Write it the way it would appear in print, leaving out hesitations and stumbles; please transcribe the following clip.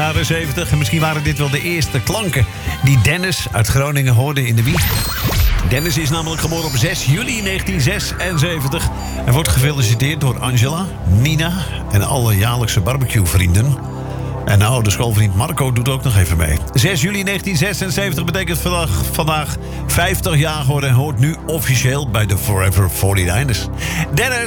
jaren 70. En misschien waren dit wel de eerste klanken die Dennis uit Groningen hoorde in de wieg. Dennis is namelijk geboren op 6 juli 1976... en wordt gefeliciteerd door Angela, Nina en alle jaarlijkse barbecue-vrienden. En nou, de schoolvriend Marco doet ook nog even mee. 6 juli 1976 betekent vandaag 50 jaar geworden... en hoort nu officieel bij de Forever 49ers. Dennis!